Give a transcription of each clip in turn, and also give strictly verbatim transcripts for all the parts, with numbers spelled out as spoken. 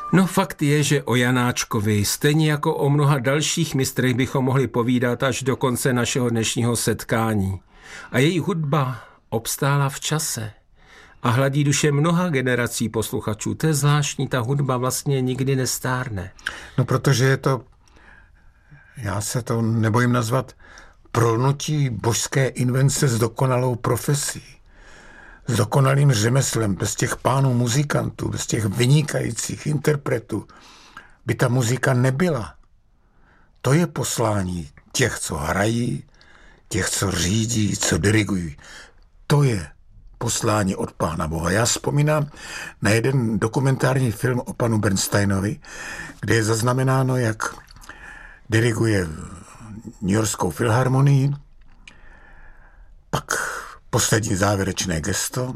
No fakt je, že o Janáčkovi, stejně jako o mnoha dalších mistrech bychom mohli povídat až do konce našeho dnešního setkání. A její hudba obstála v čase a hladí duše mnoha generací posluchačů. To je zvláštní, ta hudba vlastně nikdy nestárne. No protože je to, já se to nebojím nazvat, prolnutí božské invence s dokonalou profesí, s dokonalým řemeslem. Bez těch pánů muzikantů, bez těch vynikajících interpretů by ta muzika nebyla. To je poslání těch, co hrají, těch, co řídí, co dirigují. To je poslání od Pána Boha. Já vzpomínám na jeden dokumentární film o panu Bernsteinovi, kde je zaznamenáno, jak diriguje Newyorskou filharmonii, pak poslední závěrečné gesto,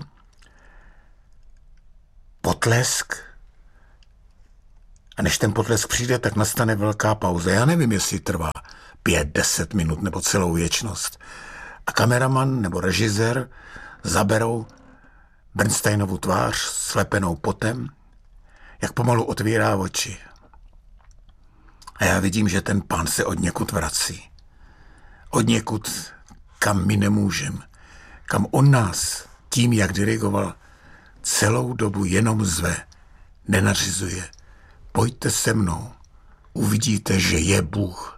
potlesk, a než ten potlesk přijde, tak nastane velká pauza. Já nevím, jestli trvá pět, deset minut nebo celou věčnost. A kameraman nebo režisér zaberou Bernsteinovu tvář slepenou potem, jak pomalu otvírá oči. A já vidím, že ten pán se od někud vrací. Od někud, kam my nemůžeme. Kam on nás, tím, jak dirigoval, celou dobu jenom zve, nenařizuje. Pojďte se mnou, uvidíte, že je Bůh.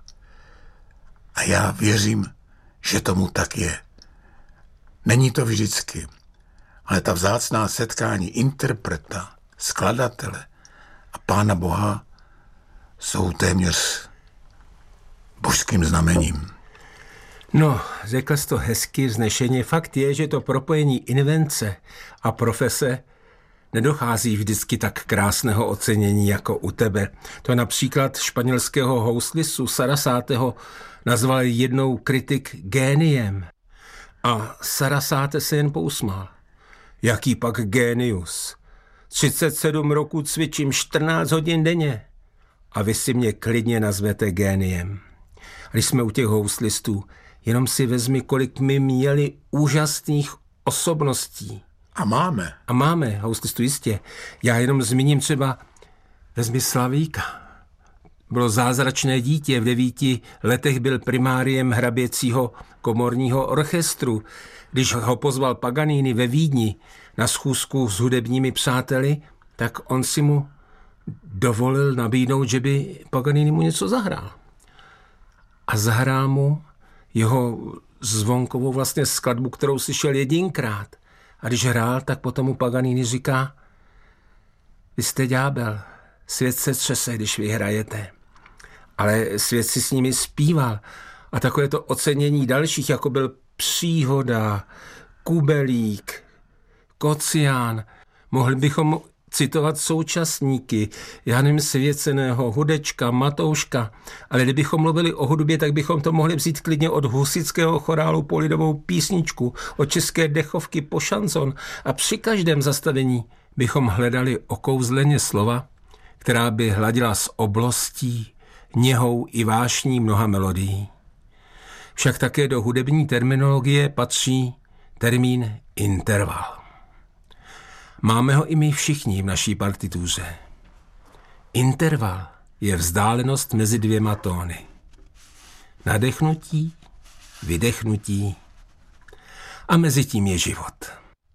A já věřím, že tomu tak je. Není to vždycky, ale ta vzácná setkání interpreta, skladatele a Pána Boha jsou téměř božským znamením. No, řekl jsi to hezky, vznešeně. Fakt je, že to propojení invence a profese nedochází vždycky tak krásného ocenění jako u tebe. To například španělského houslistu Sarasátého nazval jednou kritik géniem. A Sarasáte se jen pousmál. Jaký pak génius? třicet sedm roků cvičím čtrnáct hodin denně. A vy si mě klidně nazvete géniem. A když jsme u těch houslistů, jenom si vezmi, kolik my měli úžasných osobností. A máme. A máme, houslistu jistě. Já jenom zmíním třeba, vezmi Slavíka. Bylo zázračné dítě, v devíti letech byl primáriem hraběcího komorního orchestru. Když ho pozval Paganini ve Vídni na schůzku s hudebními přáteli, tak on si mu dovolil nabídnout, že by Paganini mu něco zahrál. A zahrál mu jeho zvonkovou vlastně skladbu, kterou slyšel jedinkrát. A když hrál, tak potom mu Paganini říká: vy jste ďábel, svět se třese, když vy hrajete. Ale svět si s nimi zpíval. A takové to ocenění dalších, jako byl Příhoda, Kubelík, Kocián. Mohli bychom citovat současníky, já nevím, Svěceného, Hudečka, Matouška, ale kdybychom mluvili o hudbě, tak bychom to mohli vzít klidně od husitského chorálu po lidovou písničku, od české dechovky po šanson a při každém zastavení bychom hledali okouzleně slova, která by hladila s oblostí, něhou i vášní mnoha melodií. Však také do hudební terminologie patří termín interval. Máme ho i my všichni v naší partituře. Interval je vzdálenost mezi dvěma tóny. Nadechnutí, vydechnutí a mezi tím je život.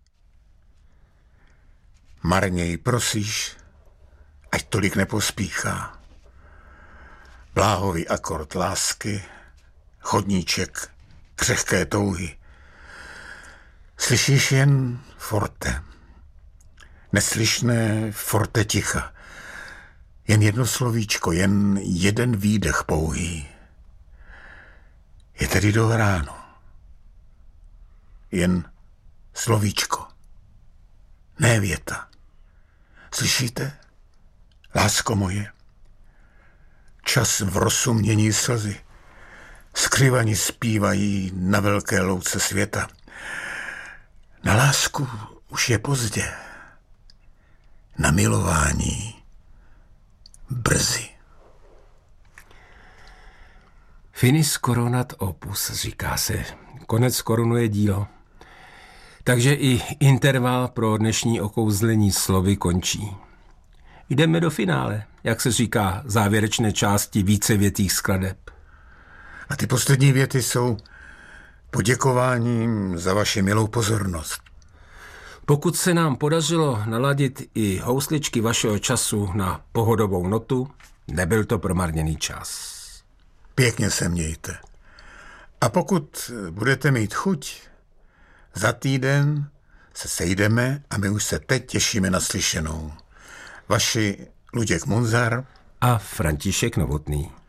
Marněji prosíš, ať tolik nepospíchá. Bláhový akord lásky, chodníček křehké touhy. Slyšíš jen forte, neslyšné forte ticha. Jen jedno slovíčko, jen jeden výdech pouhý. Je tedy dohráno. Jen slovíčko, ne věta. Slyšíte, lásko moje? Čas v rosu mění slzy. Skryvani zpívají na velké louce světa. Na lásku už je pozdě. Na milování brzy. Finis coronat opus, říká se. Konec korunuje dílo. Takže i interval pro dnešní okouzlení slovy končí. Jdeme do finále, jak se říká, závěrečné části vícevětých skladeb. A ty poslední věty jsou poděkováním za vaši milou pozornost. Pokud se nám podařilo naladit i housličky vašeho času na pohodovou notu, nebyl to promarněný čas. Pěkně se mějte. A pokud budete mít chuť, za týden se sejdeme a my už se teď těšíme na slyšenou. Vaši Luděk Munzar a František Novotný.